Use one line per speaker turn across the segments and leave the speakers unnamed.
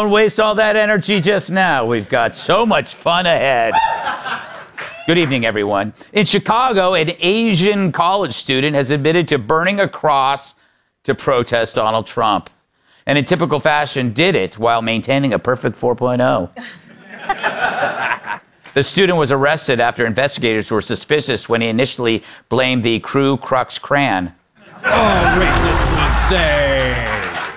Don't waste all that energy just now. We've got so much fun ahead. Good evening, everyone. In Chicago, an Asian college student has admitted to burning a cross to protest Donald Trump. And in typical fashion, did it while maintaining a perfect 4.0. The student was arrested after investigators were suspicious when he initially blamed the Ku Klux Klan.
Oh, racist would say.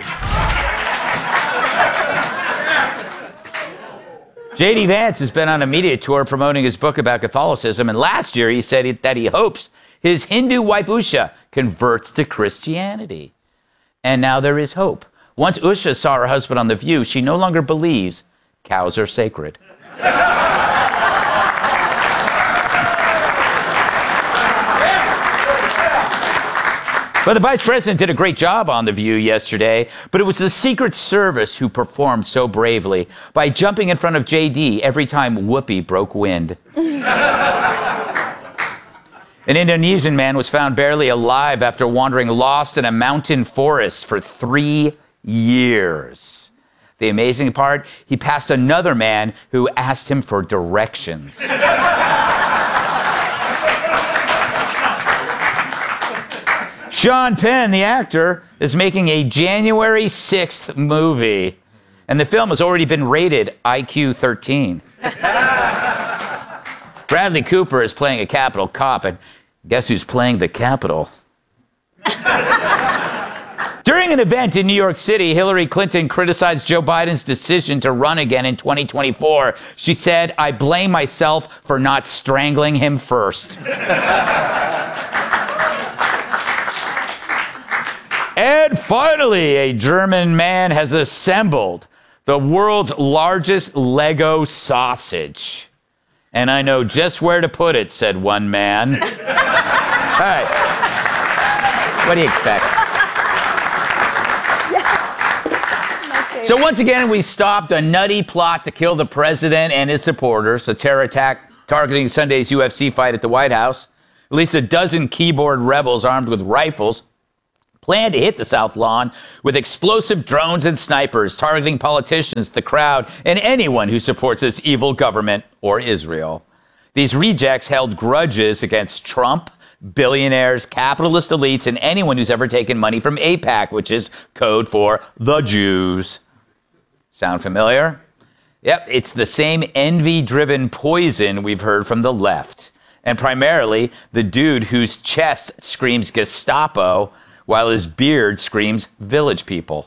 J.D. Vance has been on a media tour promoting his book about Catholicism, and last year he said that he hopes his Hindu wife Usha converts to Christianity. And now there is hope. Once Usha saw her husband on The View, she no longer believes cows are sacred. But the vice president did a great job on The View yesterday, but it was the Secret Service who performed so bravely by jumping in front of JD every time Whoopi broke wind. An Indonesian man was found barely alive after wandering lost in a mountain forest for 3 years. The amazing part, he passed another man who asked him for directions. Sean Penn, the actor, is making a January 6th movie, and the film has already been rated IQ 13. Bradley Cooper is playing a Capitol cop, and guess who's playing the Capitol? During an event in New York City, Hillary Clinton criticized Joe Biden's decision to run again in 2024. She said, "I blame myself for not strangling him first." And finally, a German man has assembled the world's largest Lego sausage. And I know just where to put it, said one man. All right. What do you expect? So once again, we stopped a nutty plot to kill the president and his supporters, a terror attack targeting Sunday's UFC fight at the White House. At least a dozen keyboard rebels armed with rifles plan to hit the South Lawn with explosive drones and snipers, targeting politicians, the crowd, and anyone who supports this evil government or Israel. These rejects held grudges against Trump, billionaires, capitalist elites, and anyone who's ever taken money from AIPAC, which is code for the Jews. Sound familiar? Yep, it's the same envy-driven poison we've heard from the left. And primarily, the dude whose chest screams Gestapo, while his beard screams Village People.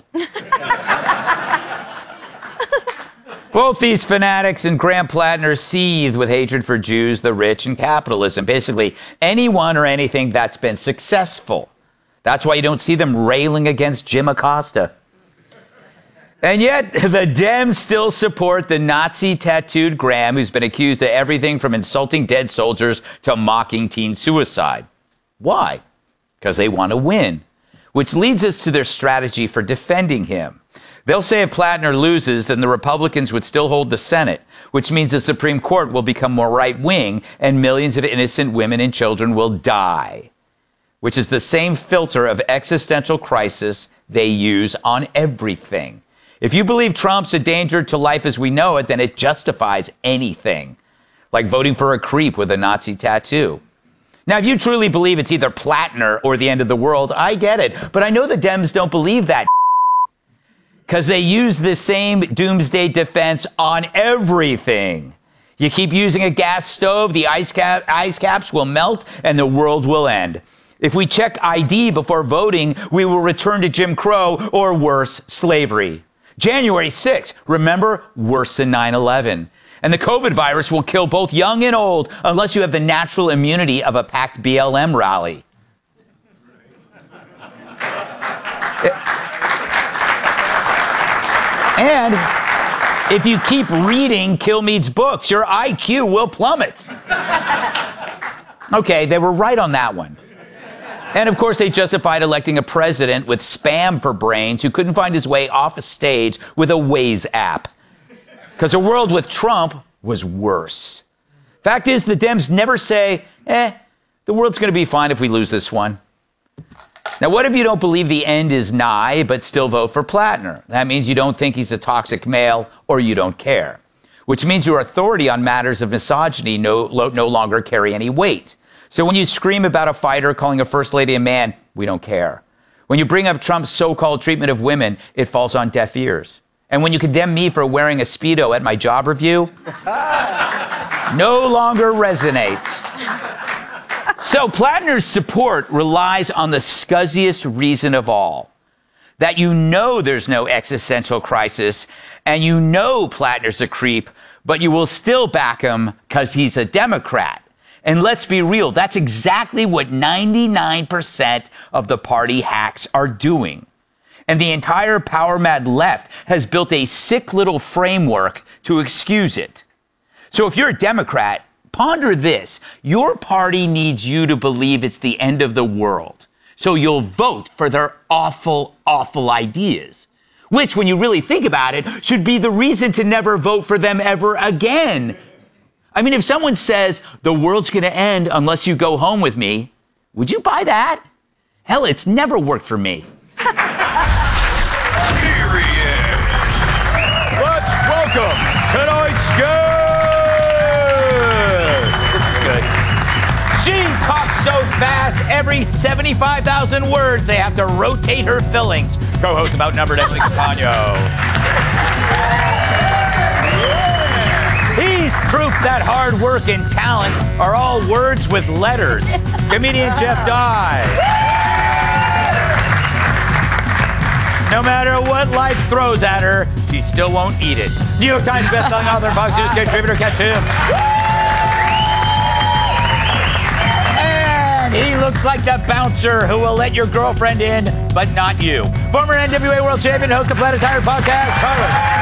Both these fanatics and Graham Plattner seethe with hatred for Jews, the rich, and capitalism. Basically, anyone or anything that's been successful. That's why you don't see them railing against Jim Acosta. And yet, the Dems still support the Nazi-tattooed Graham, who's been accused of everything from insulting dead soldiers to mocking teen suicide. Why? Because they want to win. Which leads us to their strategy for defending him. They'll say if Plattner loses, then the Republicans would still hold the Senate, which means the Supreme Court will become more right-wing and millions of innocent women and children will die, which is the same filter of existential crisis they use on everything. If you believe Trump's a danger to life as we know it, then it justifies anything, like voting for a creep with a Nazi tattoo. Now, if you truly believe it's either Plattner or the end of the world, I get it. But I know the Dems don't believe that because they use the same doomsday defense on everything. You keep using a gas stove, the ice caps will melt and the world will end. If we check ID before voting, we will return to Jim Crow or worse, slavery. January 6th, remember, worse than 9/11. And the COVID virus will kill both young and old unless you have the natural immunity of a packed BLM rally. And if you keep reading Kilmeade's books, your IQ will plummet. Okay, they were right on that one. And of course, they justified electing a president with spam for brains who couldn't find his way off a stage with a Waze app. Because a world with Trump was worse. Fact is, the Dems never say, the world's going to be fine if we lose this one. Now, what if you don't believe the end is nigh, but still vote for Plattner? That means you don't think he's a toxic male, or you don't care. Which means your authority on matters of misogyny no longer carry any weight. So when you scream about a fighter calling a first lady a man, we don't care. When you bring up Trump's so-called treatment of women, it falls on deaf ears. And when you condemn me for wearing a Speedo at my job review, no longer resonates. So Plattner's support relies on the scuzziest reason of all. That you know there's no existential crisis, and you know Plattner's a creep, but you will still back him because he's a Democrat. And let's be real, that's exactly what 99% of the party hacks are doing. And the entire power-mad left has built a sick little framework to excuse it. So if you're a Democrat, ponder this. Your party needs you to believe it's the end of the world. So you'll vote for their awful, awful ideas. Which, when you really think about it, should be the reason to never vote for them ever again. I mean, if someone says, the world's going to end unless you go home with me, would you buy that? Hell, it's never worked for me.
Let's welcome tonight's guest.
This is good. She talks so fast, every 75,000 words, they have to rotate her fillings. Co-host of Outnumbered Emily Compagno. He's proof that hard work and talent are all words with letters. Comedian Jeff Dye. No matter what life throws at her, she still won't eat it. New York Times bestselling author and Fox News contributor Kat Timpf. And he looks like the bouncer who will let your girlfriend in, but not you. Former NWA World Champion, host of Planet Tired Podcast, Carlos.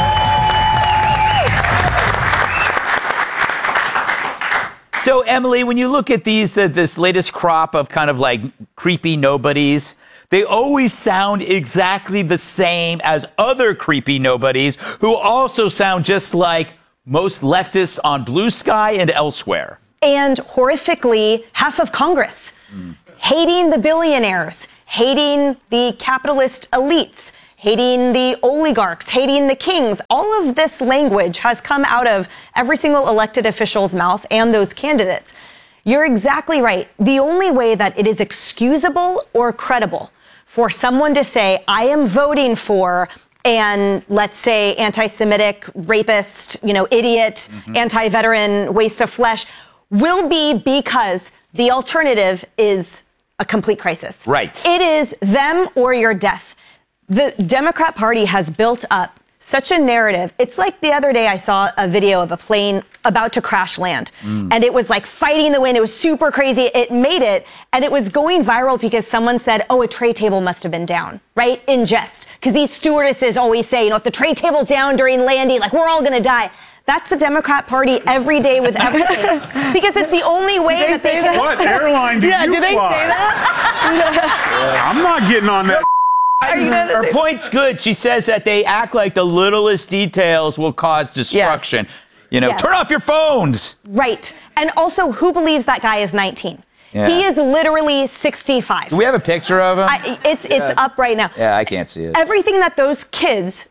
So, Emily, when you look at this latest crop of kind of like creepy nobodies, they always sound exactly the same as other creepy nobodies who also sound just like most leftists on Blue Sky and elsewhere.
And horrifically, half of Congress. Hating the billionaires, hating the capitalist elites, hating the oligarchs, hating the kings. All of this language has come out of every single elected official's mouth and those candidates. You're exactly right. The only way that it is excusable or credible for someone to say, I am voting for, and let's say anti-Semitic, rapist, idiot, anti-veteran, waste of flesh, will be because the alternative is a complete crisis.
Right.
It is them or your death. The Democrat Party has built up such a narrative. It's like the other day I saw a video of a plane about to crash land. And it was like fighting the wind. It was super crazy. It made it. And it was going viral because someone said, oh, a tray table must have been down, right? In jest. Because these stewardesses always say, if the tray table's down during landing, like we're all going to die. That's the Democrat Party every day with everything. Because it's the only way that they can.
What airline do you fly?
Do they say that?
I'm not getting on that.
Her point's good. She says that they act like the littlest details will cause destruction.
Yes.
Turn off your phones.
Right. And also, who believes that guy is 19?
Yeah.
He is literally 65.
Do we have a picture of him?
It's up right now.
Yeah, I can't see it.
Everything that those kids,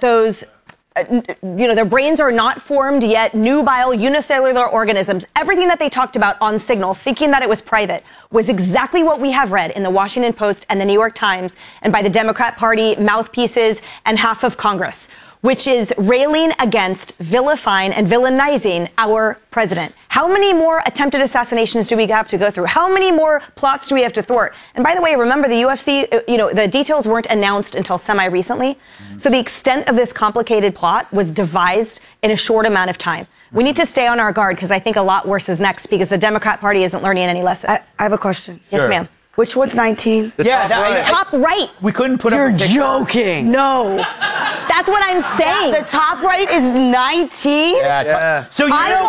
their brains are not formed yet, nubile, unicellular organisms, everything that they talked about on Signal, thinking that it was private, was exactly what we have read in the Washington Post and the New York Times and by the Democrat Party mouthpieces and half of Congress, which is railing against, vilifying, and villainizing our president. How many more attempted assassinations do we have to go through? How many more plots do we have to thwart? And by the way, remember the UFC, the details weren't announced until semi-recently. So the extent of this complicated plot was devised in a short amount of time. We need to stay on our guard because I think a lot worse is next because the Democrat Party isn't learning any lessons.
I have a question.
Yes, ma'am.
Which one's 19?
Top right.
We couldn't put
You're
up a picture.
joking.
No. That's what I'm saying.
The top right is 19?
Yeah. So you
I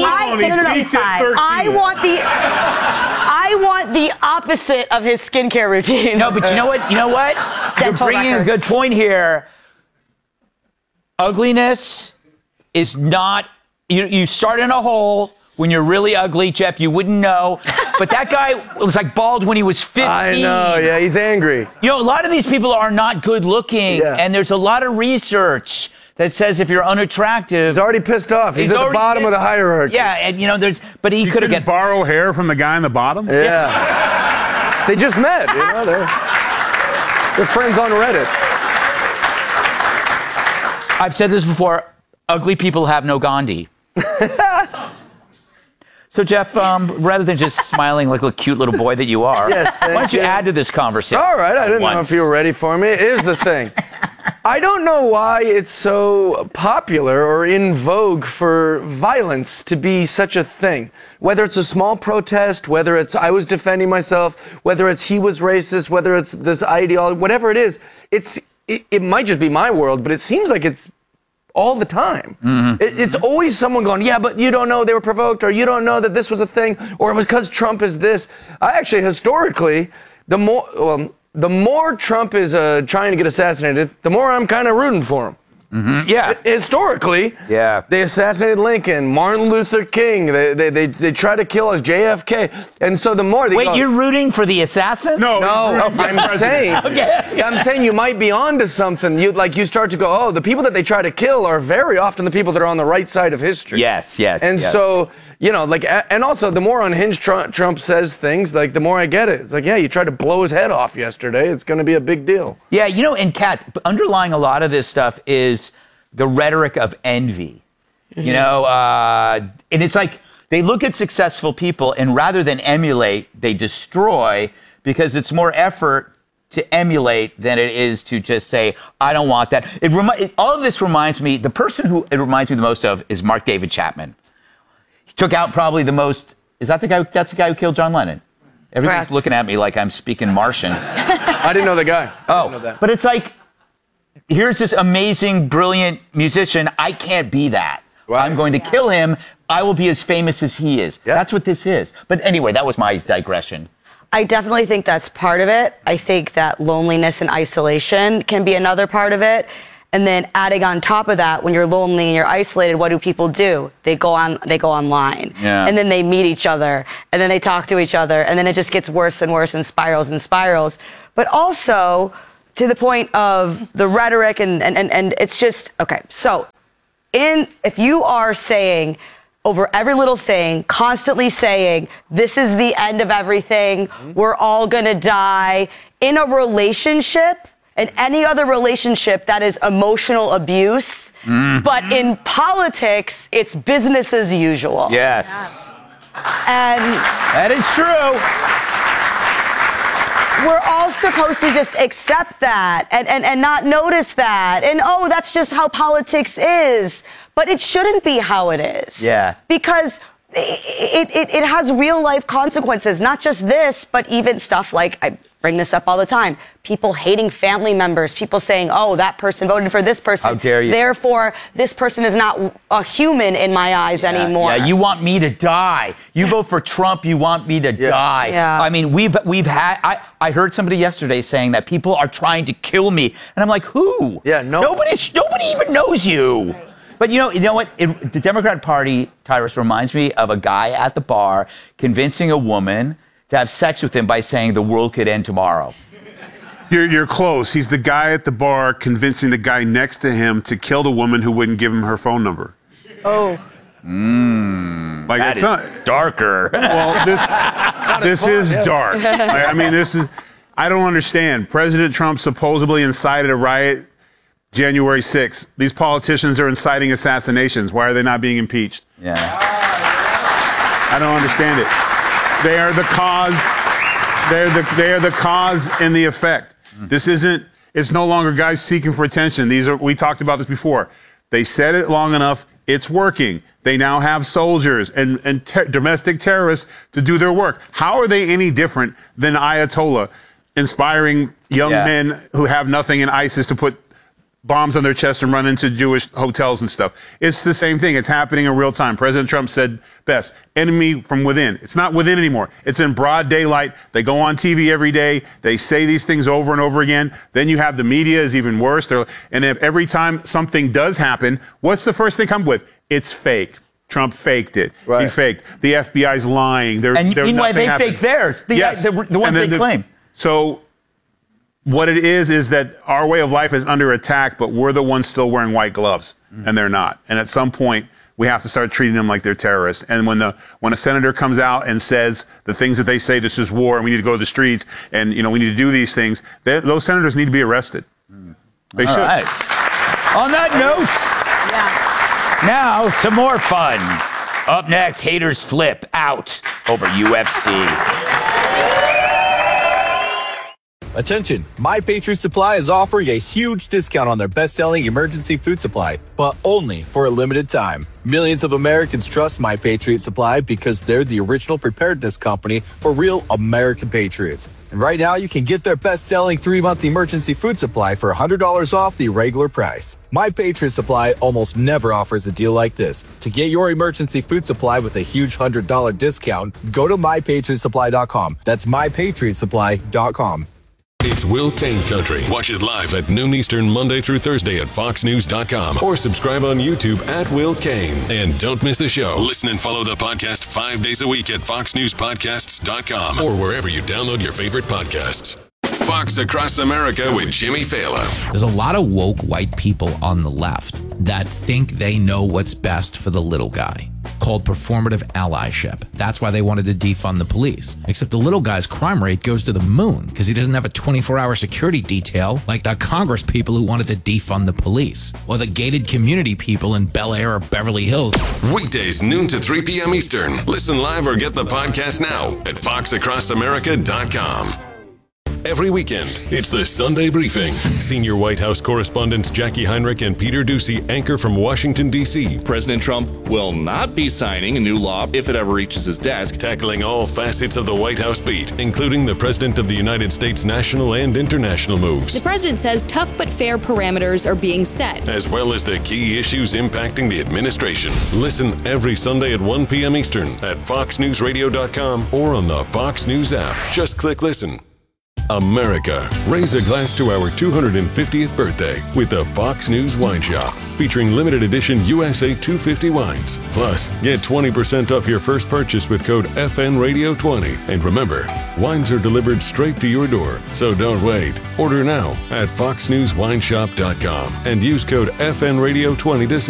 want the opposite of his skincare routine.
No, but you know what? You're
Dental
bringing a good point here. Ugliness is not. You start in a hole. When you're really ugly, Jeff, you wouldn't know. But that guy was like bald when he was 15.
I know, yeah, he's angry.
You know, a lot of these people are not good looking, and there's a lot of research that says if you're unattractive,
He's already pissed off. He's at the bottom of the hierarchy.
Yeah, and you know, but he could have
Couldn't borrow hair from the guy in the bottom?
Yeah. They just met, you know, they're friends on Reddit.
I've said this before, ugly people have no Gandhi. So, Jeff, rather than just smiling like a cute little boy that you are,
Yes, thank
why don't you
you.
add to this conversation?
All right, I didn't know if you were ready for me. Here's the thing. I don't know why it's so popular or in vogue for violence to be such a thing. Whether it's a small protest, whether it's I was defending myself, whether it's he was racist, whether it's this ideology, whatever it is, it might just be my world, but it seems like it's all the time. It's always someone going, yeah, but you don't know they were provoked, or you don't know that this was a thing, or it was because Trump is this. I actually, historically, the more Trump is trying to get assassinated, the more I'm kind of rooting for him.
Yeah.
Historically, they assassinated Lincoln, Martin Luther King. They try to kill us, JFK, and so the more they
Wait,
go,
you're rooting for the assassin?
No, I'm saying you might be onto something. You start to go, oh, the people that they try to kill are very often the people that are on the right side of history.
Yes.
And so, you know, and also the more unhinged Trump says things, like the more I get it. It's like, yeah, you tried to blow his head off yesterday. It's going to be a big deal.
Yeah, you know, and Kat, underlying a lot of this stuff is the rhetoric of envy. You know, and it's like they look at successful people and rather than emulate, they destroy because it's more effort to emulate than it is to just say, I don't want that. All of this reminds me, the person who it reminds me the most of is Mark David Chapman. He took out probably the most, that's the guy who killed John Lennon. Everyone's looking at me like I'm speaking Martian.
I didn't know the guy. I didn't know that.
But it's like, here's this amazing, brilliant musician. I can't be that. Right. I'm going to kill him. I will be as famous as he is. Yeah. That's what this is. But anyway, that was my digression.
I definitely think that's part of it. I think that loneliness and isolation can be another part of it. And then adding on top of that, when you're lonely and you're isolated, what do people do? They go online.
Yeah.
And then they meet each other. And then they talk to each other. And then it just gets worse and worse and spirals and spirals. But also, to the point of the rhetoric and it's just, okay, so if you are saying over every little thing, constantly saying, this is the end of everything, we're all gonna die, in a relationship, and any other relationship that is emotional abuse, but in politics, it's business as usual.
Yes.
And
that is true.
We're all supposed to just accept that and not notice that. And, oh, that's just how politics is. But it shouldn't be how it is.
Yeah.
Because it has real life consequences, not just this, but even stuff like, I bring this up all the time, people hating family members, people saying, oh, that person voted for this person.
How dare you?
Therefore, this person is not a human in my eyes anymore.
Yeah, you want me to die. You vote for Trump, you want me to die.
Yeah.
I mean, we've had, I heard somebody yesterday saying that people are trying to kill me. And I'm like, who?
Yeah, no.
Nobody even knows you. Right. But you know what? The Democrat Party, Tyrus, reminds me of a guy at the bar convincing a woman to have sex with him by saying the world could end tomorrow.
You're close. He's the guy at the bar convincing the guy next to him to kill the woman who wouldn't give him her phone number.
Oh.
Like
that
it's
is
not
darker.
Well, this is dark. I mean, I don't understand. President Trump supposedly incited a riot January 6th. These politicians are inciting assassinations. Why are they not being impeached?
Yeah.
I don't understand it. They are the cause. They are the cause and the effect. This isn't. It's no longer guys seeking for attention. We talked about this before. They said it long enough. It's working. They now have soldiers and domestic terrorists to do their work. How are they any different than Ayatollah inspiring young men who have nothing in ISIS to put bombs on their chest and run into Jewish hotels and stuff? It's the same thing. It's happening in real time. President Trump said best, enemy from within. It's not within anymore. It's in broad daylight. They go on TV every day. They say these things over and over again. Then you have the media is even worse. And if every time something does happen, what's the first thing they come with? It's fake. Trump faked it. He
Right.
faked. The FBI's lying.
And meanwhile, they faked theirs. The ones they claim.
So what it is that our way of life is under attack, but we're the ones still wearing white gloves, and they're not. And at some point, we have to start treating them like they're terrorists. And when a senator comes out and says the things that they say, this is war, and we need to go to the streets, and we need to do these things, those senators need to be arrested. They should.
Right. On that note, now to more fun. Up next, haters flip out over UFC.
Attention, My Patriot Supply is offering a huge discount on their best-selling emergency food supply, but only for a limited time. Millions of Americans trust My Patriot Supply because they're the original preparedness company for real American patriots. And right now, you can get their best-selling 3-month emergency food supply for $100 off the regular price. My Patriot Supply almost never offers a deal like this. To get your emergency food supply with a huge $100 discount, go to MyPatriotSupply.com. That's MyPatriotSupply.com.
It's Will Kane Country. Watch it live at noon Eastern Monday through Thursday at FoxNews.com or subscribe on YouTube at Will Kane. And don't miss the show. Listen and follow the podcast 5 days a week at FoxNewsPodcasts.com or wherever you download your favorite podcasts. Fox Across America with Jimmy Fallon.
There's a lot of woke white people on the left that think they know what's best for the little guy. It's called performative allyship. That's why they wanted to defund the police. Except the little guy's crime rate goes to the moon because he doesn't have a 24-hour security detail like the Congress people who wanted to defund the police or the gated community people in Bel Air or Beverly Hills.
Weekdays noon to 3 p.m. Eastern. Listen live or get the podcast now at FoxAcrossAmerica.com. Every weekend, it's the Sunday Briefing. Senior White House correspondents Jackie Heinrich and Peter Doocy anchor from Washington, D.C.
President Trump will not be signing a new law if it ever reaches his desk.
Tackling all facets of the White House beat, including the President of the United States national and international moves.
The president says tough but fair parameters are being set,
as well as the key issues impacting the administration. Listen every Sunday at 1 p.m. Eastern at FoxNewsRadio.com or on the Fox News app. Just click listen. America, raise a glass to our 250th birthday with the Fox News Wine Shop, featuring limited edition USA 250 wines. Plus, get 20% off your first purchase with code FNRadio20. And remember, wines are delivered straight to your door, so don't wait. Order now at FoxNewsWineShop.com and use code FNRadio20 to